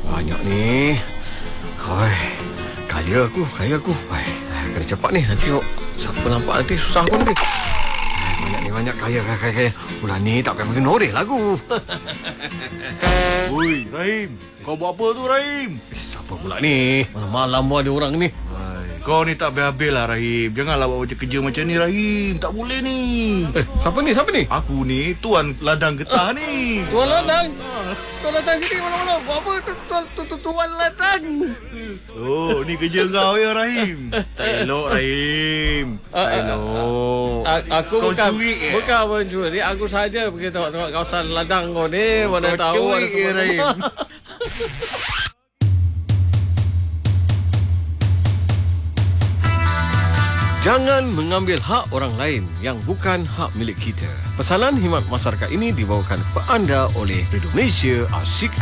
banyak ni. Hoi, kaya aku. Hai, kena cepat ni. Nanti siapa nampak nanti susah aku nanti. Banyak kaya. Bulan ni tak payah makin noreh lagu. Oi, Rahim. Kau buat apa tu, Rahim? Siapa pula ni? Malam-malam pun ada orang ni. Kau ni tak habis-habis lah, Rahim. Janganlah buat macam kerja macam ni, Rahim. Tak boleh ni. Siapa ni? Aku ni Tuan Ladang Getah ni. Tuan Ladang. Tuan Ladang sini malam-malam. Buat apa Tuan Ladang? Oh, ni kerja kau ya, Rahim. Tak elok, Rahim. Tak elok. Aku kau bukan curi, bukan mencuri. Aku saja pergi tengok kawasan ladang kau ni. Mana kau tahu ada curi, Rahim. Jangan mengambil hak orang lain yang bukan hak milik kita. Pesanan khidmat masyarakat ini dibawakan kepada anda oleh Radio Malaysia Asyik